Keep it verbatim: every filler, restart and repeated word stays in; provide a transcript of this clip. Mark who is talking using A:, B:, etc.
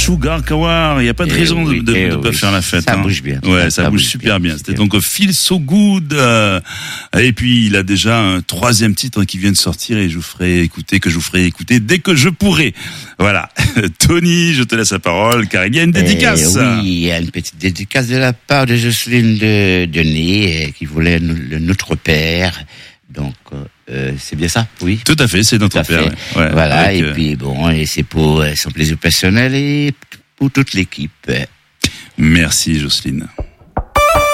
A: Sugar Kawar, il n'y a pas de
B: Eh
A: raison
B: oui,
A: de ne
B: eh
A: pas
B: oui,
A: faire la fête.
B: ça
A: hein.
B: bouge bien.
A: Ouais,
B: Ça,
A: ça,
B: ça
A: bouge
B: bouge
A: super bien.
B: bien,
A: C'était
B: bien.
A: donc Feel So Good. Euh, et puis il a déjà un troisième titre qui vient de sortir et je vous ferai écouter, que je vous ferai écouter dès que je pourrai. Voilà. Tony, je te laisse la parole car il y a une dédicace.
B: Eh oui, il y a une petite dédicace de la part de Jocelyne de Denis euh, qui voulait nous- le notre père. Donc euh, c'est bien ça, oui.
A: Tout à fait, c'est notre
B: Tout à
A: père.
B: fait.
A: ouais. Ouais,
B: Voilà,
A: avec,
B: et
A: euh,
B: puis bon, et c'est pour euh, son plaisir personnel et pour toute l'équipe.
A: Merci Jocelyne.